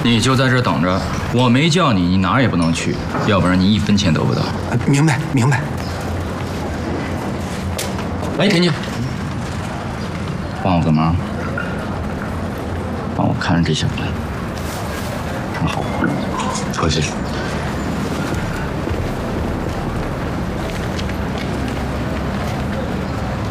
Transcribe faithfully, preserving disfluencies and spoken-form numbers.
你就在这等着，我没叫你，你哪儿也不能去，要不然你一分钱得不到。 呃明白，明白。 哎，田静，帮我个忙，帮我看着这小子，看好。 多谢。